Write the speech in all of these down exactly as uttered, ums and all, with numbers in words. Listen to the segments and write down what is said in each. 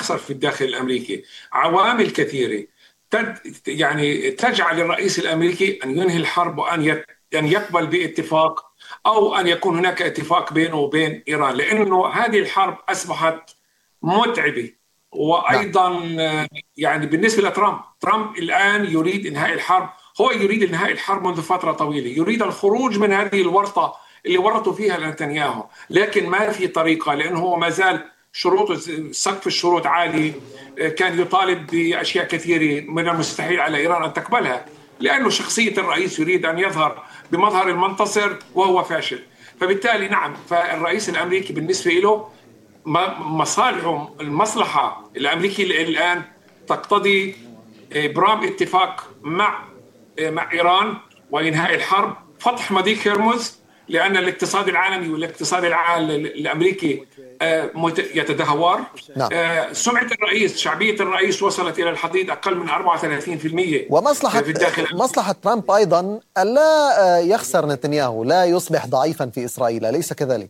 يحصل في الداخل الأمريكي عوامل كثيرة يعني تجعل الرئيس الأمريكي أن ينهي الحرب وأن أن يقبل باتفاق أو أن يكون هناك اتفاق بينه وبين إيران، لأنه هذه الحرب أصبحت متعبة. نعم. وأيضا يعني بالنسبة لترامب، ترامب الآن يريد إنهاء الحرب، هو يريد إنهاء الحرب منذ فترة طويلة، يريد الخروج من هذه الورطة اللي ورطوا فيها نتنياهو، لكن ما في طريقة لأنه هو ما زال شروط سقف الشروط عالي. كان يطالب بأشياء كثيرة من المستحيل على إيران أن تقبلها، لأنه شخصية الرئيس يريد أن يظهر بمظهر المنتصر وهو فاشل. فبالتالي نعم، فالرئيس الأمريكي بالنسبة له مصالحه، المصلحة الأمريكية الآن تقتضي إبرام اتفاق مع مع إيران وإنهاء الحرب، فتح مضيق هرمز، لأن الاقتصاد العالمي والاقتصاد الأمريكي يتدهور. نعم. سمعة الرئيس، شعبية الرئيس وصلت إلى الحضيض، أقل من أربعة وثلاثين بالمئة. ومصلحة في الداخل مصلحة ترامب أيضا ألا يخسر نتنياهو، لا يصبح ضعيفا في إسرائيل، أليس كذلك؟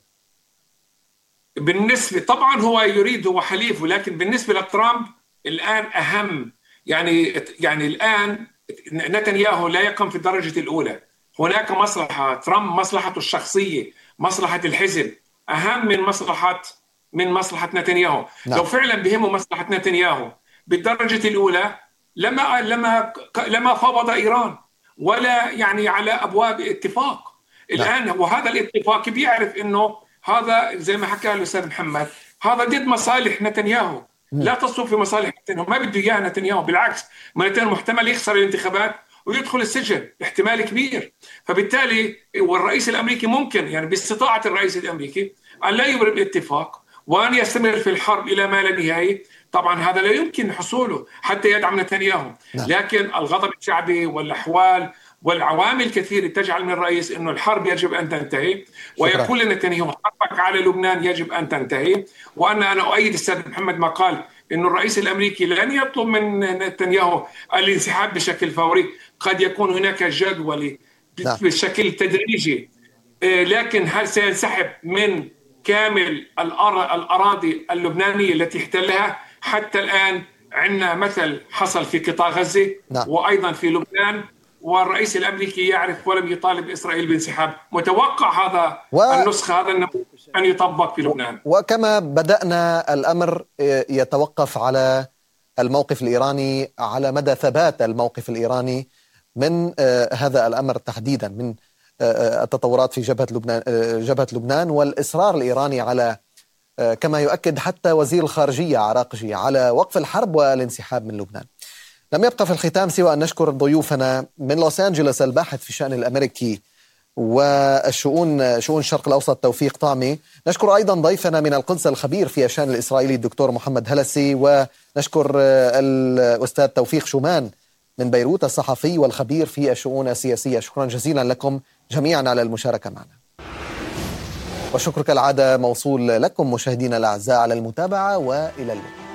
بالنسبة طبعا هو يريد، هو حليفه، لكن بالنسبة لترامب الآن أهم. يعني يعني الآن نتنياهو لا يقوم في الدرجة الأولى، هناك مصلحة ترامب، مصلحته الشخصية، مصلحة الحزب أهم من مصلحة من مصلحة نتنياهو. نعم. لو فعلا بهمه مصلحة نتنياهو بالدرجة الأولى لما لما لما فاوض إيران ولا يعني على أبواب اتفاق. الآن نعم. وهذا الاتفاق بيعرف إنه هذا زي ما حكى الأستاذ محمد، هذا ضد مصالح نتنياهو، لا تصب في مصالح نتنياهو، ما بده إياه نتنياهو، بالعكس نتنياهو محتمل يخسر الانتخابات ويدخل السجن احتمال كبير. فبالتالي والرئيس الأمريكي ممكن يعني باستطاعة الرئيس الأمريكي أن لا يبرم الاتفاق وأن يستمر في الحرب إلى ما لا نهاية. طبعا هذا لا يمكن حصوله حتى يدعم نتنياهو. نعم. لكن الغضب الشعبي والأحوال والعوامل كثيرة تجعل من الرئيس أنه الحرب يجب أن تنتهي، ويقول لنتنياهو حربك على لبنان يجب أن تنتهي. وأنا أنا أؤيد السيد محمد ما قال أنه الرئيس الأمريكي لن يطلب من نتنياهو الانسحاب بشكل فوري، قد يكون هناك جدول بشكل تدريجي، لكن هل سينسحب من كامل الأراضي اللبنانية التي احتلها؟ حتى الآن عندنا مثل حصل في قطاع غزة وأيضا في لبنان، والرئيس الأمريكي يعرف ولم يطالب إسرائيل بانسحاب. متوقع هذا و... النسخة هذا أن يطبق في لبنان. وكما بدأنا الأمر يتوقف على الموقف الإيراني، على مدى ثبات الموقف الإيراني من هذا الأمر تحديدا، من التطورات في جبهة لبنان جبهة لبنان والإصرار الإيراني على، كما يؤكد حتى وزير الخارجية عراقجي، على وقف الحرب والانسحاب من لبنان. لم يبقى في الختام سوى أن نشكر ضيوفنا من لوس أنجلوس الباحث في الشأن الأمريكي والشؤون شؤون الشرق الأوسط توفيق طعمي. نشكر أيضا ضيفنا من القدس الخبير في الشأن الإسرائيلي الدكتور محمد هلسي، ونشكر الأستاذ توفيق شومان من بيروت الصحفي والخبير في الشؤون السياسية. شكرا جزيلا لكم جميعا على المشاركة معنا، وشكر كالعادة موصول لكم مشاهدينا الأعزاء على المتابعة، وإلى اللقاء.